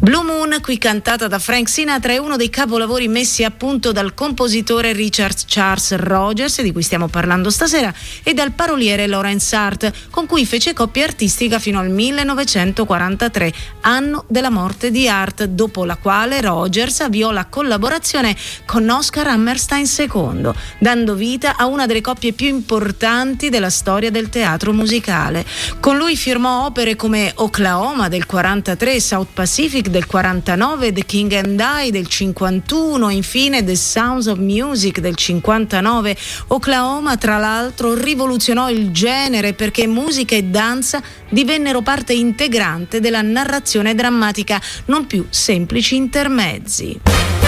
Blue Moon, qui cantata da Frank Sinatra, è uno dei capolavori messi a punto dal compositore Richard Charles Rogers, di cui stiamo parlando stasera, e dal paroliere Lawrence Hart, con cui fece coppia artistica fino al 1943, anno della morte di Hart, dopo la quale Rogers avviò la collaborazione con Oscar Hammerstein II, dando vita a una delle coppie più importanti della storia del teatro musicale. Con lui firmò opere come Oklahoma del 43, South Pacific del 49, The King and I del 51, infine The Sounds of Music del 59. Oklahoma, tra l'altro, rivoluzionò il genere perché musica e danza divennero parte integrante della narrazione drammatica, non più semplici intermezzi.